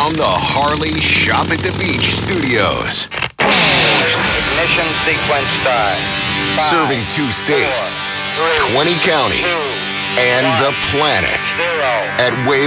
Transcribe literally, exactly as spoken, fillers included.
from the Harley Shop at the Beach studios. Ignition sequence start. Five, Serving two states, four, three, twenty counties, two, and one, the planet zero. at Wave